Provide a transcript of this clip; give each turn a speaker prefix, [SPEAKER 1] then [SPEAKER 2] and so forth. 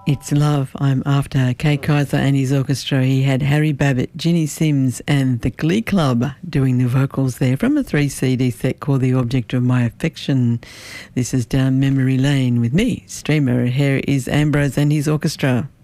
[SPEAKER 1] It's Love, I'm After. Kay Kaiser and his orchestra. He had Harry Babbitt, Ginny Sims and the Glee Club doing the vocals there from a 3-CD set called The Object of My Affection. This is Down Memory Lane with me, Streamer. Here is Ambrose and his orchestra.